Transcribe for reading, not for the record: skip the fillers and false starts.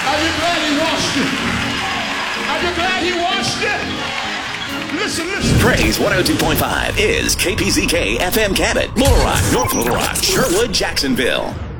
Are you glad he washed you? Are you glad he washed you? Listen, listen. Praise 102.5 is KPZK FM Cabot, Little Rock, North Little Rock, Sherwood, Jacksonville.